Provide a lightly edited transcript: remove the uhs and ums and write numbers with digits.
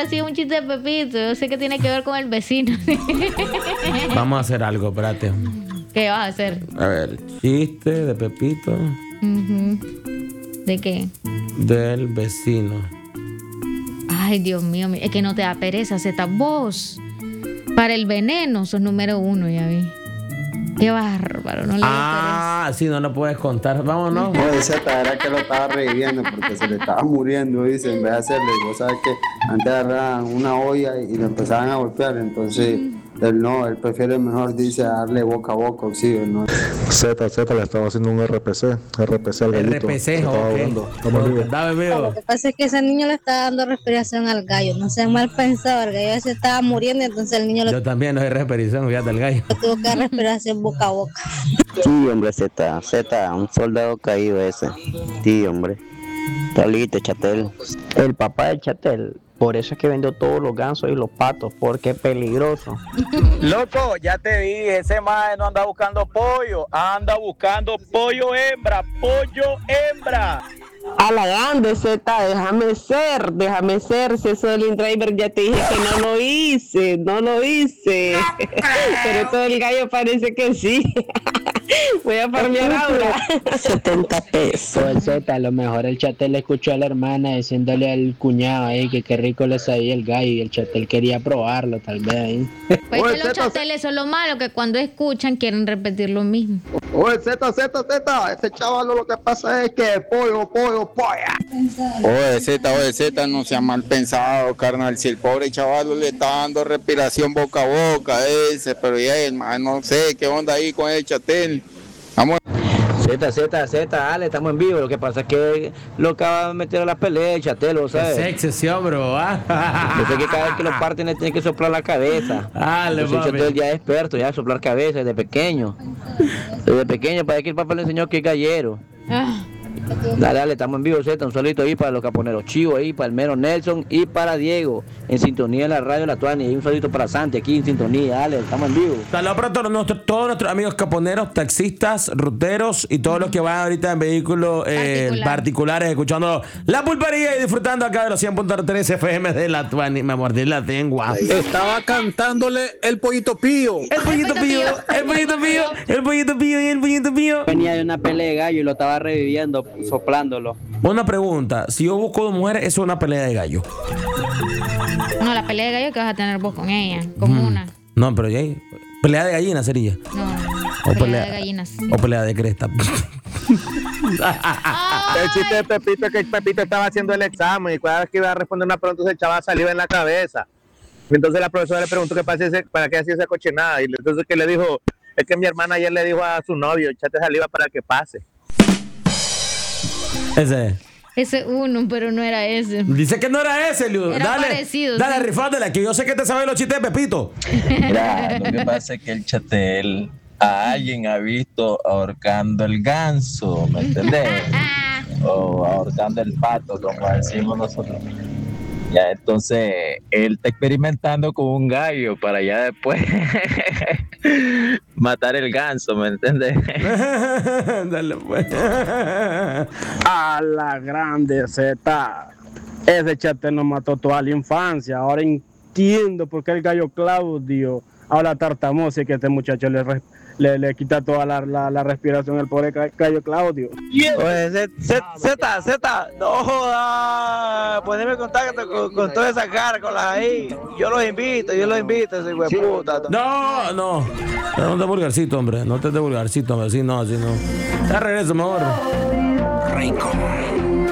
pero sí es un chiste de Pepito. Yo sé que tiene que ver con el vecino. Vamos a hacer algo, espérate. ¿Qué vas a hacer? A ver, chiste de Pepito. ¿De qué? Del vecino. Ay, Dios mío, es que no te da pereza, Z. Vos, para el veneno, sos número 1, ya vi. Qué bárbaro, no le da sí, no lo puedes contar. Vámonos. No, ese era que lo estaba reviviendo porque se le estaba muriendo, dice, en vez de hacerle, vos sabes que antes agarraban una olla y lo empezaban a golpear, entonces él prefiere mejor, dice, darle boca a boca, oxígeno, ¿no? Z le estaba haciendo un RPC al gallito. RPC, ok. Dame, Lo amigo. que pasa es que ese niño le está dando respiración al gallo. No sean mal pensado, el gallo se estaba muriendo, entonces el niño le Yo también no hay respiración, fíjate el gallo. tuvo que dar respiración boca a boca. Sí, hombre, Z, un soldado caído ese. Sí, hombre. Talito, Chatel. El papá de Chatel. Por eso es que vendió todos los gansos y los patos, porque es peligroso. Loco, ya te dije, ese mae no anda buscando pollo, anda buscando pollo hembra. A la grande, Z, déjame ser, si eso del InDriver ya te dije que no lo hice. Pero todo el gallo parece que sí. Voy a farmear ahora. 70 pesos. Pues Z, a lo mejor el Chatel le escuchó a la hermana diciéndole al cuñado ahí que qué rico le sabía el gallo y el Chatel quería probarlo, tal vez ahí. Pues que los chateles son lo malo, que cuando escuchan quieren repetir lo mismo. Oye, Z, ese chaval lo que pasa es que pollo, polla. Oye, Z, no sea mal pensado, carnal. Si el pobre chaval le está dando respiración boca a boca, pero ya el mae no sé qué onda ahí con el Chatel. Vamos. Z, dale, estamos en vivo. Lo que pasa es que lo acaba de meter a la pelea el Chatel, ¿sabes? Qué sexy ese hombre, Yo sé que cada vez que lo parten le tiene que soplar la cabeza. Dale, El Chatel ya es experto, ya soplar cabeza desde pequeño. Parece que el papá le enseñó que es gallero. Dale, estamos en vivo, Z, un solito ahí para los caponeros chivos ahí, para el mero Nelson y para Diego, en sintonía en la radio La Tuani, y un solito para Santi aquí en sintonía, dale, estamos en vivo. Saludos para todos nuestros amigos caponeros, taxistas, ruteros y todos los que van ahorita en vehículos particulares escuchando La Pulpería y disfrutando acá de los 100.3 FM de La Tuani. Me mordí la lengua. Estaba cantándole el pollito pío. El pollito pío. Venía de una pelea de gallo y lo estaba reviviendo, soplándolo. Una pregunta, si yo busco 2 mujeres, eso es una pelea de gallo. No, la pelea de gallo que vas a tener vos con ella, con una. No, pero ya pelea de gallina sería. No, pelea de gallinas. Sí. O pelea de cresta. El chiste de Pepito es que Pepito estaba haciendo el examen y cada vez que iba a responder una pregunta se echaba saliva en la cabeza. Entonces la profesora le preguntó para qué hacía esa cochinada y entonces que le dijo, es que mi hermana ayer le dijo a su novio, échate saliva para que pase. Ese uno, pero no era ese. Dice que no era ese, Liu. Era Dale, parecido, dale, sí. rifándela, que yo sé que te sabes los chistes de Pepito. Mira, lo que pasa es que el Chatel a alguien ha visto ahorcando el ganso, ¿me entendés? O ahorcando el pato, como decimos nosotros. Ya, entonces, él está experimentando con un gallo para ya después matar el ganso, ¿me entiendes? Dale, pues. A la grande, Z. Ese Chatel nos mató toda la infancia. Ahora entiendo por qué el gallo Claudio habla tartamudo y que este muchacho le quita toda la respiración al pobre gallo Claudio. Oye, Z, no jodas, poneme en contacto con todas esas cárcolas ahí. Yo los invito, ese güey puta. No, no te vulgarcito, hombre. No te vulgarcito, hombre. Así no. Ya regreso, mejor. Rico.